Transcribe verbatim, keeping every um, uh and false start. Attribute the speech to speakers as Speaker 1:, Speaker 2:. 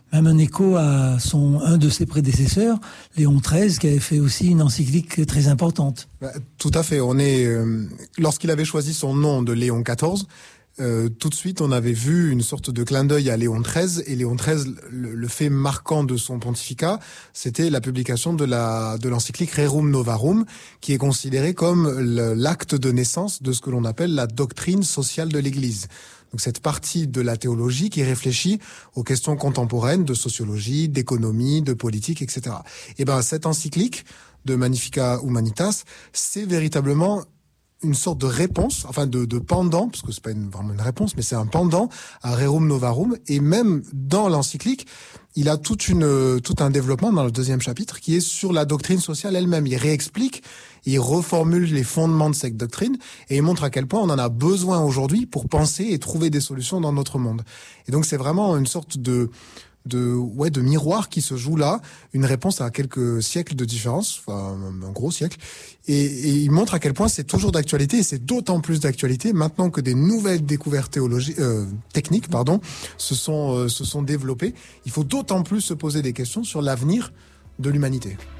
Speaker 1: Même un écho à son, un de ses prédécesseurs, Léon treize, qui avait fait aussi une encyclique très importante.
Speaker 2: Tout à fait. On est, euh, lorsqu'il avait choisi son nom de Léon quatorze, euh, tout de suite, on avait vu une sorte de clin d'œil à Léon treize. Et Léon treize, le, le fait marquant de son pontificat, c'était la publication de la de l'encyclique Rerum Novarum, qui est considérée comme le, l'acte de naissance de ce que l'on appelle la doctrine sociale de l'Église. Donc cette partie de la théologie qui réfléchit aux questions contemporaines de sociologie, d'économie, de politique, et cetera. Et ben cette encyclique de Magnificat Humanitas, c'est véritablement une sorte de réponse, enfin de, de pendant, parce que c'est pas une, vraiment une réponse, mais c'est un pendant à Rerum Novarum. Et même dans l'encyclique, il a toute une, tout un développement dans le deuxième chapitre qui est sur la doctrine sociale elle-même. Il réexplique, il reformule les fondements de cette doctrine et il montre à quel point on en a besoin aujourd'hui pour penser et trouver des solutions dans notre monde. Et donc c'est vraiment une sorte de de ouais de miroir qui se joue là, une réponse à quelques siècles de différence, enfin un gros siècle, et, et il montre à quel point c'est toujours d'actualité, et c'est d'autant plus d'actualité maintenant que des nouvelles découvertes théologiques, euh, techniques, pardon, se sont euh, se sont développées. Il faut d'autant plus se poser des questions sur l'avenir de l'humanité.